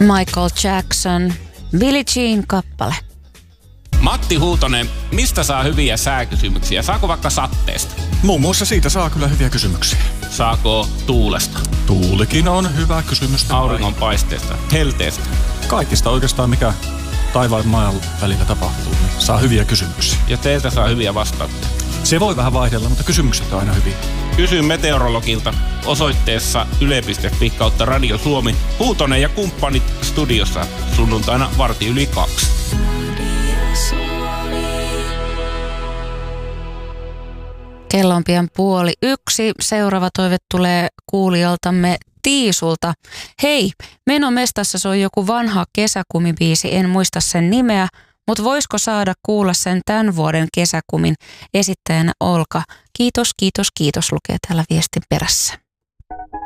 Michael Jackson, Billie Jean kappale. Matti Huutonen, mistä saa hyviä sääkysymyksiä? Saako vaikka satteesta? Muun muassa siitä saa kyllä hyviä kysymyksiä. Saako tuulesta? Tuulikin on hyvä kysymys. Auringonpaisteesta? Helteestä? Kaikista oikeastaan, mikä taivaan ja maan välillä tapahtuu, niin saa hyviä kysymyksiä. Ja teiltä saa hyviä vastauksia? Se voi vähän vaihdella, mutta kysymykset on aina hyviä. Kysy meteorologilta osoitteessa yle.fi/Radio Suomi. Huutonen ja kumppanit studiossa sunnuntaina 1:15. Kello on pian 12:30. Seuraava toive tulee kuulijaltamme Tiisulta. Hei, Menomestassa soi joku vanha kesäkumibiisi, en muista sen nimeä, mutta voisiko saada kuulla sen tämän vuoden kesäkumin esittäjänä Olka? Kiitos, kiitos, kiitos, lukee täällä viestin perässä.